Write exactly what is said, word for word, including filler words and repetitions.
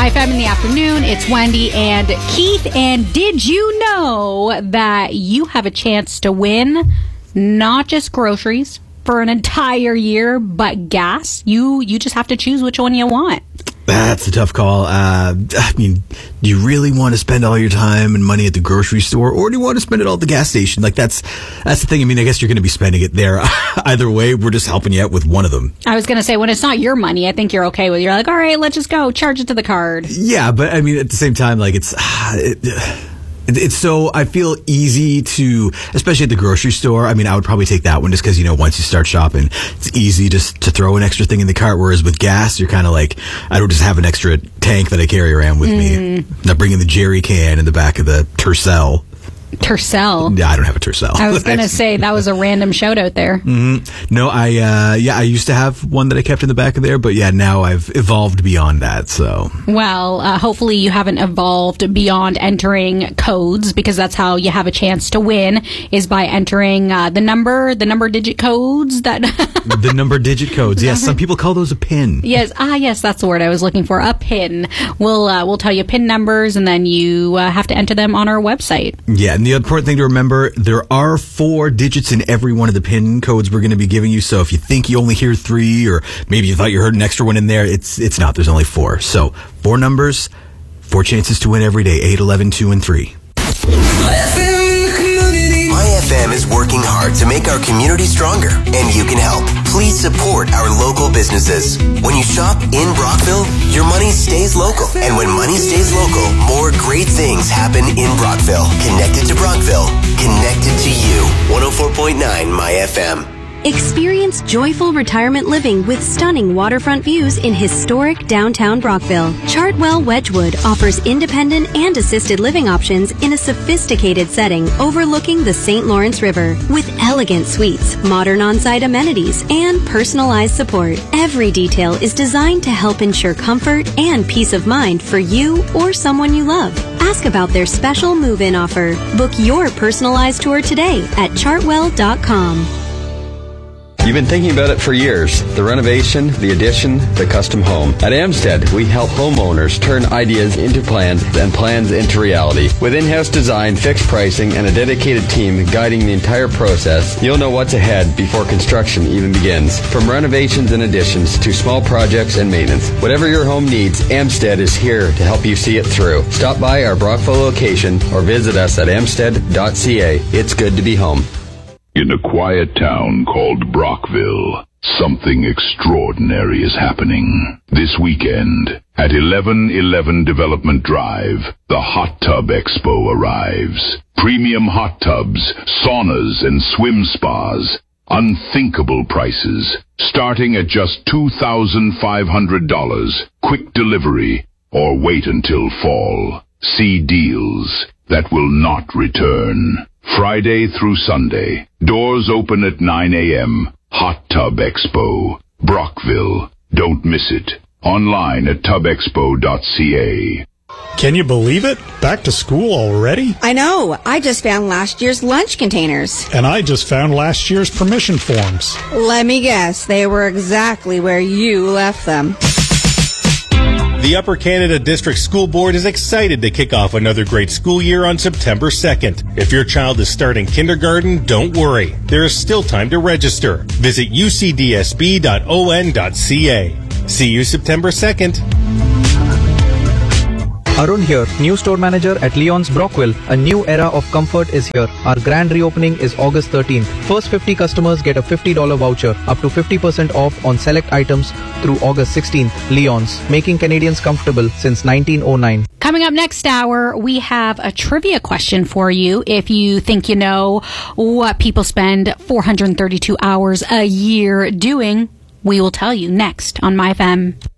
My Fam in the afternoon, it's Wendy and Keith. And did you know that you have a chance to win not just groceries for an entire year, but gas? You you just have to choose which one you want. That's a tough call. Uh, I mean, do you really want to spend all your time and money at the grocery store, or do you want to spend it all at the gas station? Like, that's that's the thing. I mean, I guess you're going to be spending it there. Either way, we're just helping you out with one of them. I was going to say, when it's not your money, I think you're okay with it. You're like, all right, let's just go. Charge it to the card. Yeah, but I mean, at the same time, like, it's... It, It's so, I feel easy to, especially at the grocery store. I mean, I would probably take that one just because, you know, once you start shopping, it's easy just to throw an extra thing in the cart. Whereas with gas, you're kind of like, I don't just have an extra tank that I carry around with mm. me. Not bringing the jerry can in the back of the Tercel. Tercel? Yeah, I don't have a Tercel. I was going to say, that was a random shout out there. Mm-hmm. No, I, uh, yeah, I used to have one that I kept in the back of there, but yeah, now I've evolved beyond that, so. Well, uh, hopefully you haven't evolved beyond entering codes, because that's how you have a chance to win, is by entering uh, the number, the number digit codes that. The number digit codes, yes. Some people call those a pin. Yes, ah, yes, that's the word I was looking for, a pin. We'll, uh, we'll tell you pin numbers, and then you uh, have to enter them on our website. Yeah. And the important thing to remember, there are four digits in every one of the PIN codes we're going to be giving you. So if you think you only hear three, or maybe you thought you heard an extra one in there, it's it's not. There's only four. So four numbers, four chances to win every day, eight, eleven, two, and three. My F M is working hard to make our community stronger, and you can help. Please support our local businesses. When you shop in Brockville, your money stays local. And when money stays local, more great things happen in Brockville. Connected to Brockville. Connected to you. one oh four point nine My F M. Experience joyful retirement living with stunning waterfront views in historic downtown Brockville. Chartwell Wedgwood offers independent and assisted living options in a sophisticated setting overlooking the Saint Lawrence River with elegant suites, modern on-site amenities, and personalized support. Every detail is designed to help ensure comfort and peace of mind for you or someone you love. Ask about their special move-in offer. Book your personalized tour today at chartwell dot com. You've been thinking about it for years. The renovation, the addition, the custom home. At Amstead, we help homeowners turn ideas into plans and plans into reality. With in-house design, fixed pricing, and a dedicated team guiding the entire process, you'll know what's ahead before construction even begins. From renovations and additions to small projects and maintenance, whatever your home needs, Amstead is here to help you see it through. Stop by our Brockville location or visit us at amstead dot c a. It's good to be home. In a quiet town called Brockville, something extraordinary is happening. This weekend, at eleven eleven Development Drive, the Hot Tub Expo arrives. Premium hot tubs, saunas, and swim spas. Unthinkable prices, starting at just two thousand five hundred dollars. Quick delivery, or wait until fall. See deals that will not return. Friday through Sunday. Doors open at nine a.m. Hot Tub Expo. Brockville. Don't miss it. Online at tub expo dot c a. Can you believe it? Back to school already? I know. I just found last year's lunch containers. And I just found last year's permission forms. Let me guess. They were exactly where you left them. The Upper Canada District School Board is excited to kick off another great school year on September second. If your child is starting kindergarten, don't worry. There is still time to register. Visit u c d s b dot o n dot c a. See you September second. Arun here, new store manager at Leon's Brockville. A new era of comfort is here. Our grand reopening is August thirteenth. First fifty customers get a fifty dollars voucher, up to fifty percent off on select items through August sixteenth. Leon's, making Canadians comfortable since nineteen oh nine. Coming up next hour, we have a trivia question for you. If you think you know what people spend four hundred thirty-two hours a year doing, we will tell you next on My F M.